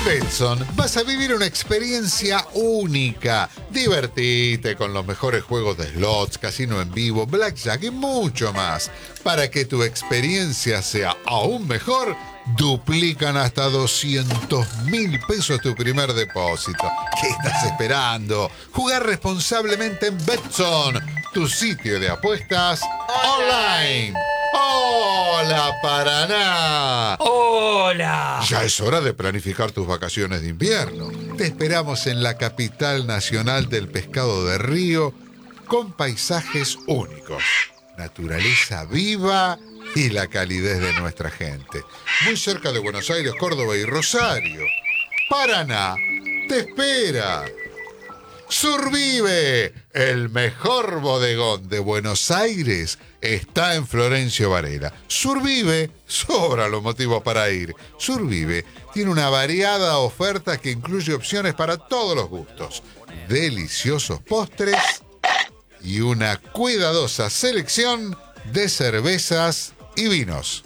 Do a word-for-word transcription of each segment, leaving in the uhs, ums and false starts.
Betson vas a vivir una experiencia única. Divertite con los mejores juegos de slots, casino en vivo, blackjack y mucho más. Para que tu experiencia sea aún mejor, duplican hasta doscientos mil pesos tu primer depósito. ¿Qué estás esperando? Jugar responsablemente en Betson, tu sitio de apuestas online. ¡Hola, Paraná! ¡Hola! Ya es hora de planificar tus vacaciones de invierno. Te esperamos en la capital nacional del pescado de río, con paisajes únicos, naturaleza viva y la calidez de nuestra gente. Muy cerca de Buenos Aires, Córdoba y Rosario. Paraná te espera. Survive, el mejor bodegón de Buenos Aires, está en Florencio Varela. Survive, sobra los motivos para ir. Survive tiene una variada oferta que incluye opciones para todos los gustos, deliciosos postres y una cuidadosa selección de cervezas y vinos.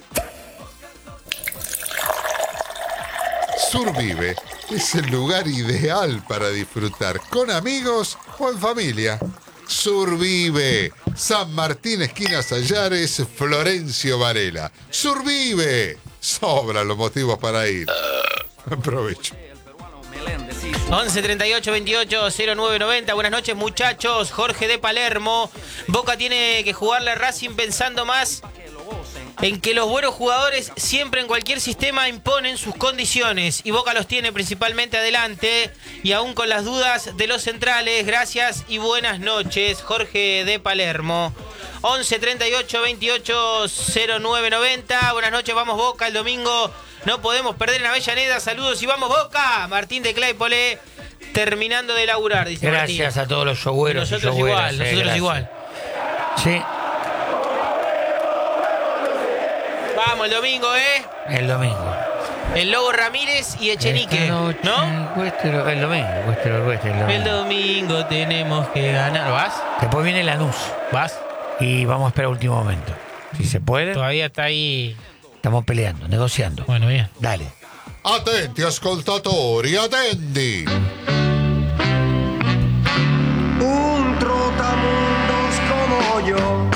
Survive es el lugar ideal para disfrutar con amigos o en familia. Survive, San Martín, esquina Sallares, Florencio Varela. Survive, sobran los motivos para ir. Aprovecho. once treinta y ocho veintiocho cero nueve noventa. Buenas noches, muchachos. Jorge de Palermo. Boca tiene que jugarle a Racing pensando más en que los buenos jugadores siempre en cualquier sistema imponen sus condiciones y Boca los tiene principalmente adelante y aún con las dudas de los centrales. Gracias y buenas noches, Jorge de Palermo. once treinta y ocho veintiocho cero nueve noventa. Buenas noches, vamos Boca. El domingo no podemos perder en Avellaneda. Saludos y vamos Boca. Martín de Claypole terminando de laburar, dice Gracias Martín. A todos los showgueros. Y nosotros y igual, eh, nosotros gracias. igual. Sí. Vamos el domingo, ¿eh? El domingo. El Lobo Ramírez y Echenique, Esta noche, ¿no? Cuestero, el domingo, Cuestero, Cuestero, el domingo. El domingo tenemos que ganar. ¿Vas? Después viene Lanús. ¿Vas? Y vamos a esperar el último momento. Si se puede, Todavía está ahí. estamos peleando, negociando. Bueno, bien. Dale. Attenti ascoltatori, attendi. Un trotamundos como yo.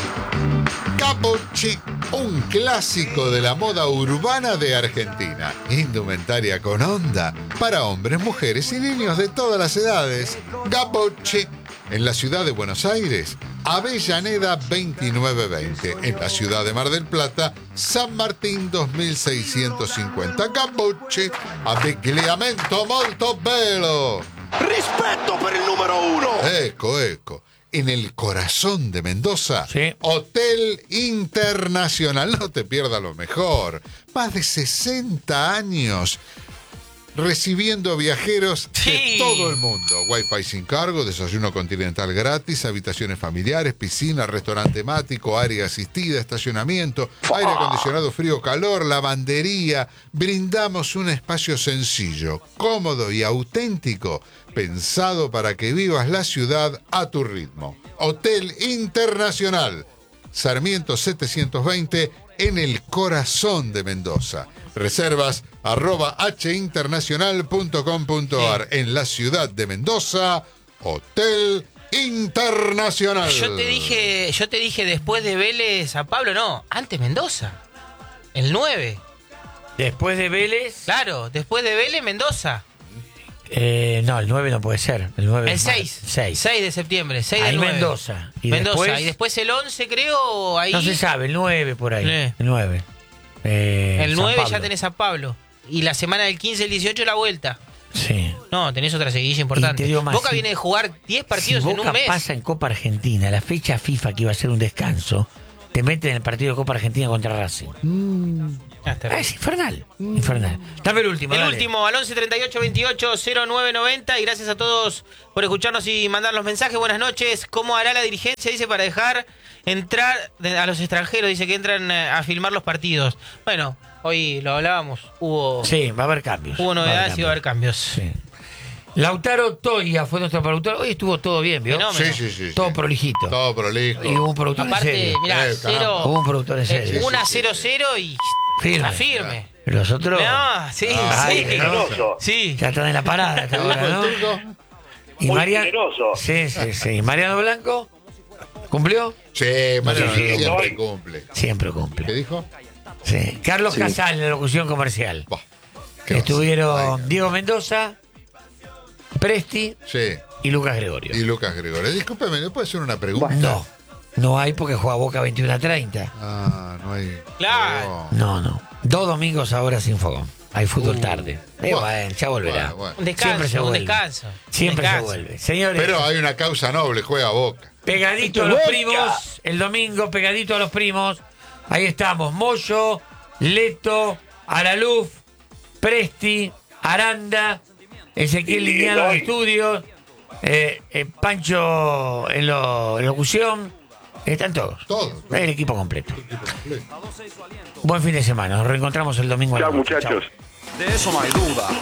Capocci, un clásico de la moda urbana de Argentina. Indumentaria con onda para hombres, mujeres y niños de todas las edades. Capocci, en la ciudad de Buenos Aires, Avellaneda veintinueve veinte. En la ciudad de Mar del Plata, San Martín dos mil seiscientos cincuenta. Capocci, abbigliamento molto bello. Rispetto per il numero uno. Eco, eco. En el corazón de Mendoza, Sí. Hotel Internacional. No te pierdas lo mejor. Más de sesenta años recibiendo viajeros Sí. de todo el mundo. Wi-Fi sin cargo, desayuno continental gratis, habitaciones familiares, piscina, restaurante temático, área asistida, estacionamiento, aire acondicionado frío-calor, lavandería. Brindamos un espacio sencillo, cómodo y auténtico, pensado para que vivas la ciudad a tu ritmo. Hotel Internacional, Sarmiento setecientos veinte, en el corazón de Mendoza. Reservas arroba hinternacional punto com punto ar. En la ciudad de Mendoza, Hotel Internacional. Yo te dije, yo te dije después de Vélez a Pablo, no, antes Mendoza. El nueve. Después de Vélez. Claro, después de Vélez, Mendoza. Eh, no, el nueve no puede ser. El nueve El es más. seis. seis. seis de septiembre. seis Ahí del nueve. Mendoza. Y Mendoza. después- Y después el once, creo, ahí. No se sabe, el nueve por ahí. Sí. El nueve. Eh, El San nueve ya Pablo. tenés a Pablo. Y la semana del quince, el dieciocho, la vuelta. Sí. No, tenés otra seguidilla importante. Y te digo más, Boca si- viene de jugar diez partidos si en Boca un mes. pasa en Copa Argentina, la fecha FIFA que iba a ser un descanso, te meten en el partido de Copa Argentina contra Racing. Ah, está Ah, bien. es infernal. Infernal. Dame el último. El dale. último, al once treinta y ocho veintiocho cero nueve noventa. Y gracias a todos por escucharnos y mandar los mensajes. Buenas noches. ¿Cómo hará la dirigencia? Dice, para dejar entrar de- a los extranjeros. Dice que entran eh, a filmar los partidos. Bueno, hoy lo hablábamos. Hubo, Sí, va a haber cambios. hubo novedades y va a haber cambios. Sí. Lautaro Toya fue nuestro productor. Hoy estuvo todo bien, ¿vio? Fenómeno. Sí, sí, sí. Todo sí. prolijito. Todo prolijo. Y hubo un productor en Aparte, serio. mirá, Eh, cero. Hubo un productor en serio. una cero cero y Firme. está firme. Los otros No, sí, Ah, sí. generoso. Sí. ya están en la parada hasta ¿Qué dijo ahora, el ¿no? turco? Y Muy Mariano. generoso. Sí, sí, sí. ¿Mariano Blanco? ¿Cumplió? Sí, Mariano Sí, sí, siempre sí. cumple. Siempre ¿Qué cumple. dijo? Sí. Carlos Sí. Casal, de locución comercial. Bah, ¿qué va a Estuvieron hacer? Diego Mendoza, Presti Sí, y Lucas Gregorio. y Lucas Gregorio. Discúlpeme, ¿le puedo hacer una pregunta? No, no hay porque juega Boca veintiuno a treinta. Ah, no hay. Claro. No, no. Dos domingos ahora sin fogón. Hay fútbol Uh, tarde. Eh, bueno, bueno, ya volverá. bueno, bueno. Un Siempre se descanso, un vuelve. descanso. Siempre un se descanso. vuelve. Señores, Pero hay una causa noble, juega Boca. pegadito a los primos, el domingo, pegadito a los primos. Ahí estamos, Moyo, Leto, Araluf, Presti, Aranda, Ezequiel Y Lineano en hoy. estudios, eh, eh, Pancho en, lo, en locución. Están todos. Todos. El equipo completo. Buen fin de semana. Nos reencontramos el domingo. a la Chao, noche. muchachos. De eso no hay duda.